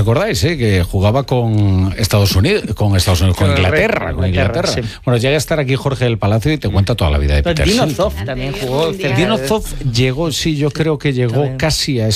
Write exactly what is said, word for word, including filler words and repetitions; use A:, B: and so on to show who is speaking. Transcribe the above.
A: acordáis, eh? Que jugaba con Estados Unidos, con Estados Unidos, con Inglaterra, con Inglaterra. Sí. Bueno, llega a estar aquí Jorge del Palacio y te cuenta toda la vida de Peter
B: Dino
A: Shilton.
B: Zoff también jugó.
A: Dino Zoff llegó, sí, yo creo que llegó también. casi a